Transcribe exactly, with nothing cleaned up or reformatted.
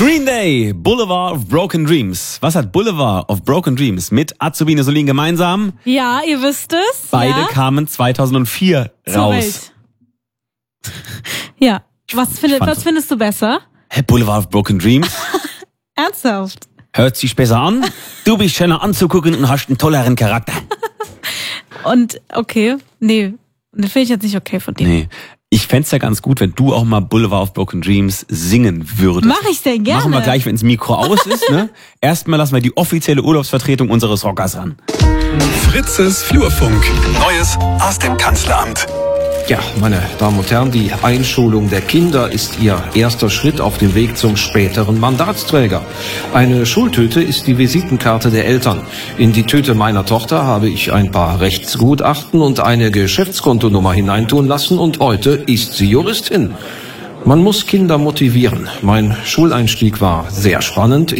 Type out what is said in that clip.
Green Day, Boulevard of Broken Dreams. Was hat Boulevard of Broken Dreams mit Azubine Solin gemeinsam? Ja, ihr wisst es. Beide ja? kamen zweitausendvier raus. Ja, was, find, was so. findest du besser? Hey, Boulevard of Broken Dreams? Ernsthaft? Hört sich besser an. Du bist schöner anzugucken und hast einen tolleren Charakter. Und, okay, nee, das finde ich jetzt nicht okay von dir. Nee. Ich fänd's ja ganz gut, wenn du auch mal Boulevard of Broken Dreams singen würdest. Mach ich sehr gerne. Machen wir gleich, wenn das Mikro aus ist. Ne? Erstmal lassen wir die offizielle Urlaubsvertretung unseres Rockers ran. Fritzes Flurfunk. Neues aus dem Kanzleramt. Ja, meine Damen und Herren, die Einschulung der Kinder ist ihr erster Schritt auf dem Weg zum späteren Mandatsträger. Eine Schultüte ist die Visitenkarte der Eltern. In die Tüte meiner Tochter habe ich ein paar Rechtsgutachten und eine Geschäftskontonummer hineintun lassen und heute ist sie Juristin. Man muss Kinder motivieren. Mein Schuleinstieg war sehr spannend.